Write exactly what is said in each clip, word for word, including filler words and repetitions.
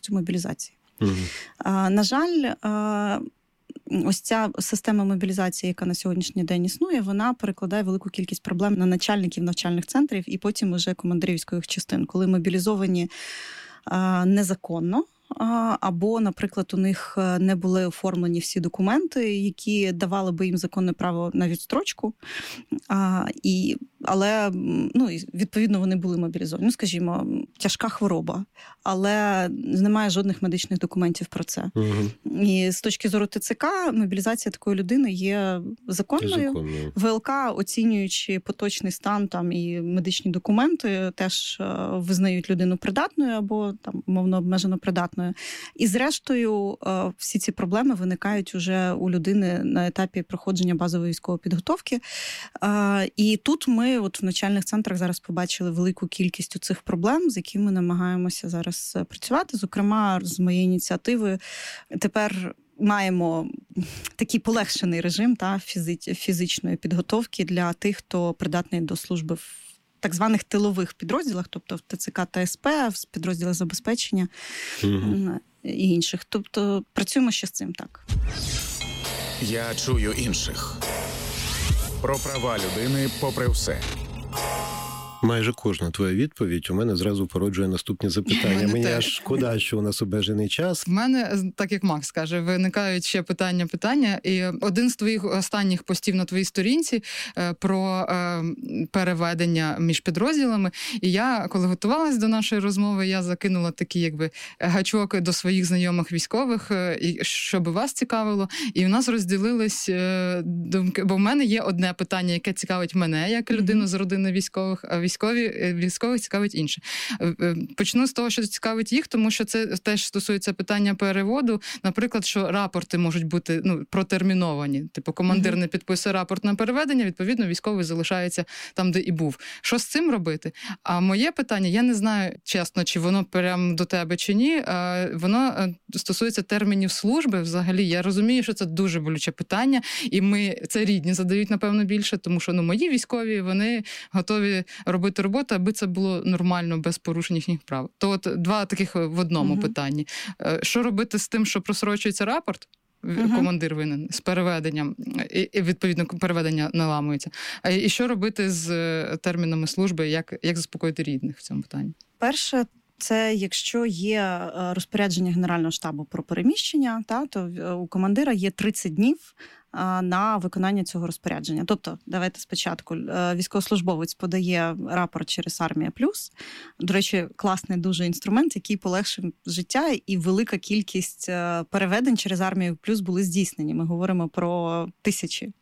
участь у мобілізації. Угу. На жаль, ось ця система мобілізації, яка на сьогоднішній день існує, вона перекладає велику кількість проблем на начальників навчальних центрів і потім уже командирів військових частин, коли мобілізовані незаконно, або, наприклад, у них не були оформлені всі документи, які давали би їм законне право на відстрочку, а, і, але, ну, відповідно, вони були мобілізовані. Ну, скажімо, тяжка хвороба, але немає жодних медичних документів про це. Угу. І з точки зору ТЦК, мобілізація такої людини є законною. Законно. ВЛК, оцінюючи поточний стан там, і медичні документи, теж визнають людину придатною або, там, умовно, обмежено придатною. І зрештою всі ці проблеми виникають уже у людини на етапі проходження базової військової підготовки. І тут ми от в навчальних центрах зараз побачили велику кількість цих проблем, з якими намагаємося зараз працювати. Зокрема, з моєї ініціативи тепер маємо такий полегшений режим та, фізичної підготовки для тих, хто придатний до служби в так званих тилових підрозділах, тобто в ТЦК та СП, в підрозділах забезпечення угу. і інших. Тобто працюємо ще з цим, так. Я чую інших. Про права людини попри все. Майже кожна твоя відповідь у мене зразу породжує наступні запитання. Мені теж. аж шкода, що у нас обмежений час. В мене, так як Макс каже, виникають ще питання-питання. І один з твоїх останніх постів на твоїй сторінці про переведення між підрозділами. І я, коли готувалась до нашої розмови, я закинула такі, якби, гачок до своїх знайомих військових, щоб вас цікавило. І в нас розділились думки. Бо в мене є одне питання, яке цікавить мене, як людину з родини військових, а Військові, військових цікавить інше. Почну з того, що цікавить їх, тому що це теж стосується питання переводу. Наприклад, що рапорти можуть бути ну, протерміновані. Типу, командир mm-hmm. не підписує рапорт на переведення, відповідно, військовий залишається там, де і був. Що з цим робити? А моє питання, я не знаю, чесно, чи воно прямо до тебе, чи ні, а воно стосується термінів служби взагалі. Я розумію, що це дуже болюче питання, і ми, це рідні задають, напевно, більше, тому що ну, мої військові, вони готові робити роботу, аби це було нормально, без порушень їхніх прав. То от два таких в одному uh-huh. питанні. Що робити з тим, що просрочується рапорт? Uh-huh. Командир винен з переведенням, і, і відповідно переведення наламується. А і що робити з термінами служби, як, як заспокоїти рідних в цьому питанні? Перше, це якщо є розпорядження Генерального штабу про переміщення, та, то у командира є тридцять днів на виконання цього розпорядження. Тобто, давайте спочатку, військовослужбовець подає рапорт через Армія Плюс. До речі, класний дуже інструмент, який полегшив життя, і велика кількість переведень через Армію Плюс були здійснені. Ми говоримо про тисячі.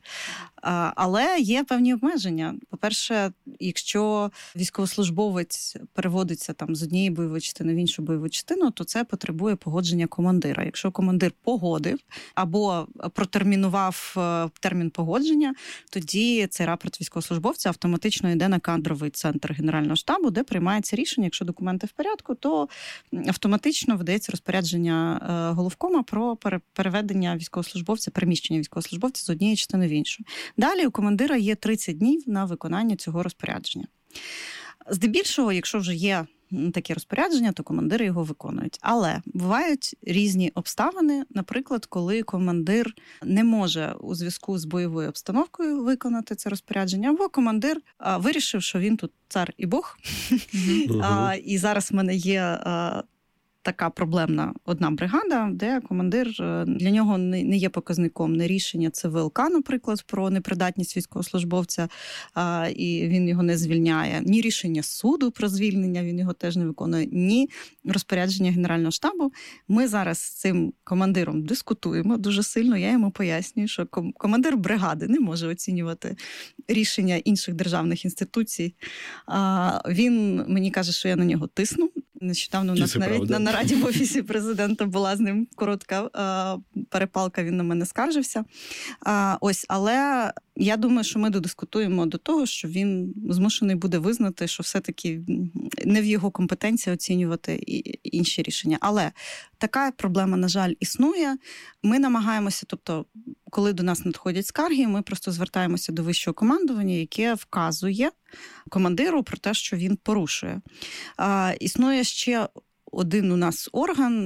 Але є певні обмеження. По-перше, якщо військовослужбовець переводиться там з однієї бойової частини в іншу бойову частину, то це потребує погодження командира. Якщо командир погодив або протермінував термін погодження, тоді цей рапорт військовослужбовця автоматично йде на кадровий центр Генерального штабу, де приймається рішення. Якщо документи в порядку, то автоматично видається розпорядження головкома про переведення військовослужбовця, переміщення військовослужбовця з однієї частини в іншу. Далі у командира є тридцять днів на виконання цього розпорядження. Здебільшого, якщо вже є таке розпорядження, то командири його виконують. Але бувають різні обставини, наприклад, коли командир не може у зв'язку з бойовою обстановкою виконати це розпорядження, або командир а, вирішив, що він тут цар і Бог. Mm-hmm. а, і зараз в мене є а, така проблемна одна бригада, де командир, для нього не є показником не рішення ЦВЛК, наприклад, про непридатність військовослужбовця, а, і він його не звільняє, ні рішення суду про звільнення, він його теж не виконує, ні розпорядження Генерального штабу. Ми зараз з цим командиром дискутуємо дуже сильно, я йому пояснюю, що командир бригади не може оцінювати рішення інших державних інституцій. А, він мені каже, що я на нього тисну. Нещодавно у нас навіть правда. На нараді в Офісі Президента була з ним коротка а, перепалка, він на мене скаржився. А, ось, але я думаю, що ми додискутуємо до того, що він змушений буде визнати, що все-таки не в його компетенції оцінювати інші рішення. Але така проблема, на жаль, існує. Ми намагаємося, тобто, коли до нас надходять скарги, ми просто звертаємося до вищого командування, яке вказує командиру про те, що він порушує. А, існує ще один у нас орган,